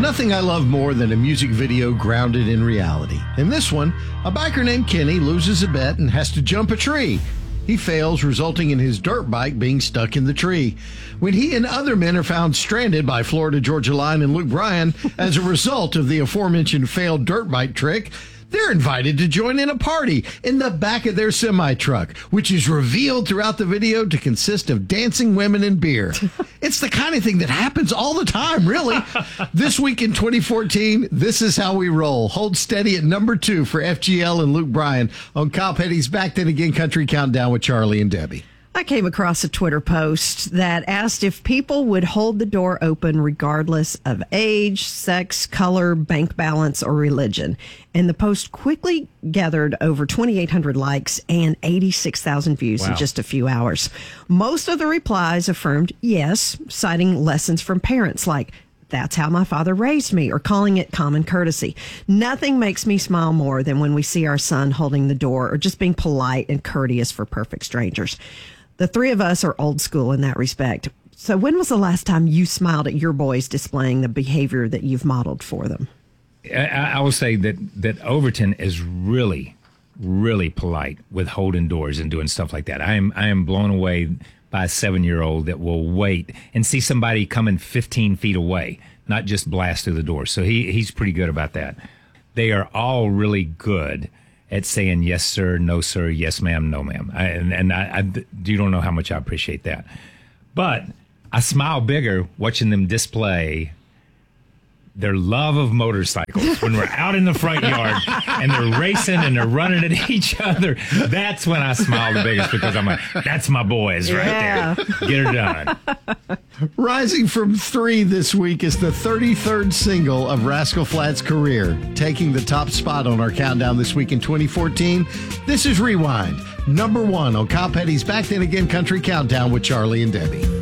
Nothing I love more than a music video grounded in reality. In this one, a biker named Kenny loses a bet and has to jump a tree. He fails, resulting in his dirt bike being stuck in the tree. When he and other men are found stranded by Florida Georgia Line and Luke Bryan as a result of the aforementioned failed dirt bike trick, they're invited to join in a party in the back of their semi-truck, which is revealed throughout the video to consist of dancing women and beer. It's the kind of thing that happens all the time, really. This week in 2014, this is how we roll. Hold steady at number 2 for FGL and Luke Bryan on Kyle Petty's Back Then Again Country Countdown with Charlie and Debbie. I came across a Twitter post that asked if people would hold the door open regardless of age, sex, color, bank balance, or religion. And the post quickly gathered over 2,800 likes and 86,000 views in just a few hours. Most of the replies affirmed yes, citing lessons from parents like, "That's how my father raised me," or calling it common courtesy. Nothing makes me smile more than when we see our son holding the door or just being polite and courteous for perfect strangers. The three of us are old school in that respect. So when was the last time you smiled at your boys displaying the behavior that you've modeled for them? I will say that Overton is really, really polite with holding doors and doing stuff like that. I am blown away by a 7-year-old that will wait and see somebody coming 15 feet away, not just blast through the door. So he's pretty good about that. They are all really good at saying yes, sir, no, sir, yes, ma'am, no, ma'am. You don't know how much I appreciate that. But I smile bigger watching them display their love of motorcycles when we're out in the front yard and they're racing and they're running at each other. That's when I smile the biggest, because I'm like, that's my boys right there. Get her done. Rising from 3 this week is the 33rd single of Rascal Flatts' career, taking the top spot on our countdown this week in 2014. This is Rewind, number 1 on Kyle Petty's Back Then Again Country Countdown with Charlie and Debbie.